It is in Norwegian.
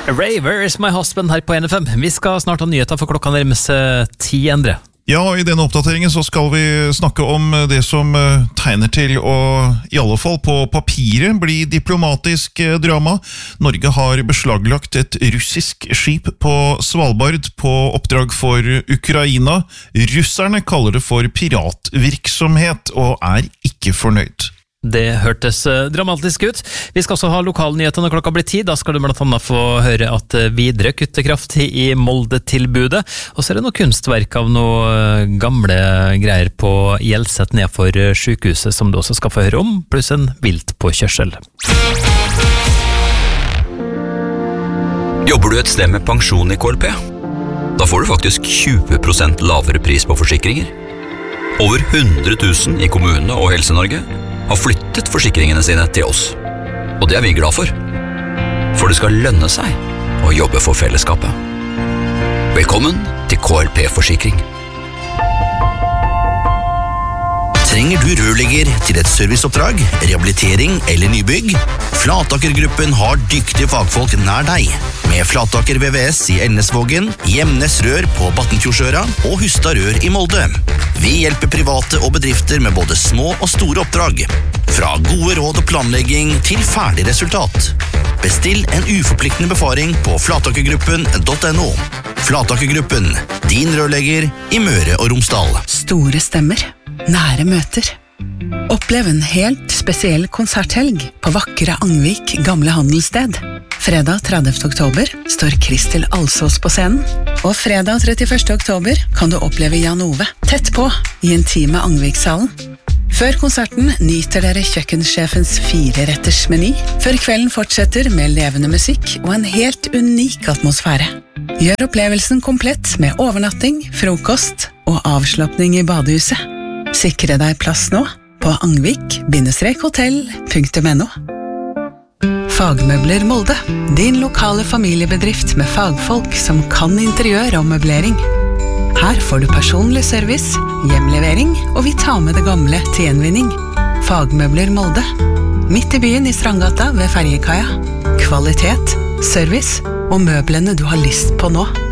Raver is my husband her på NFM. Vi skal snart ha nyheter for klokka nærmest 10, Endre. Ja, i denne oppdateringen så skal vi snakke om det som tegner til å, i alle fall på papiret, bli diplomatisk drama. Norge har beslaglagt et russisk skip på Svalbard på oppdrag for Ukraina. Russerne kaller det for piratvirksomhet og er ikke fornøyd. Det hørtes dramatisk ut. Vi skal også ha lokalnyheter når klokka blir 10. Da skal du blant annet få høre at Videre kutter kraftig i Molde-tilbudet. Og så er det noe kunstverk av noe gamle greier på Hjelset nedfor sykehuset som du også skal få høre om, pluss en viltpåkjørsel. Jobber du et sted med pensjon i KLP? Da får du faktisk 20% lavere pris på forsikringer. Over 100 000 i kommunene og Helse-Norge har flyttet forsikringene sine til oss. Og det er vi glad for. For det skal lønne seg å jobbe for fellesskapet. Velkommen til KLP-forsikring. Trenger du rørlegger til et serviceoppdrag, rehabilitering eller nybygg? Flataker-gruppen har dyktige fagfolk nær deg. Med Flataker VVS i Elnesvågen, Gjemnes Rør på Battenfjordsøra og Hustad Rør i Molde. Vi hjelper private og bedrifter med både små og store oppdrag. Fra gode råd og planlegging til ferdig resultat. Bestill en uforpliktende befaring på flatakergruppen.no. Flatakergruppen, din rørlegger i Møre og Romsdal. Store stemmer, nære møter. Opplev en helt spesiell konserthelg på vakre Angvik gamle handelssted. Fredag 30. oktober står Kristel Alsås på scenen, og fredag 31. oktober kan du oppleve Jan Ove tett på i intime Angvikshallen. Før konserten nyter dere kjøkkensjefens 4-retters meny, før kvelden fortsetter med levende musikk og en helt unik atmosfære. Gjør opplevelsen komplett med overnatting, frokost og avslappning i badehuset. Sikre deg plass nå på angvik-hotell.no. Fagmøbler Molde, din lokale familiebedrift med fagfolk som kan interiør og møblering. Her får du personlig service, hjemlevering, og vi tar med det gamle til gjenvinning. Fagmøbler Molde, midt i byen i Strandgata ved Ferjekaia. Kvalitet, service og møblene du har lyst på nå.